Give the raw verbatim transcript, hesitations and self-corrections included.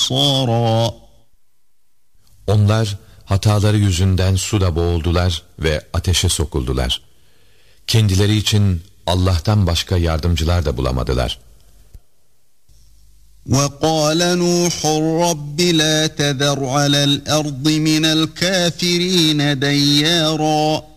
أنصارا. Onlar hataları yüzünden suda boğuldular ve ateşe sokuldular. Kendileri için Allah'tan başka yardımcılar da bulamadılar. وَقَالَ نُوحٌ رَبِّ لَا تَذَرْ عَلَى الْأَرْضِ مِنَ الْكَافِرِينَ دَيَّارًا.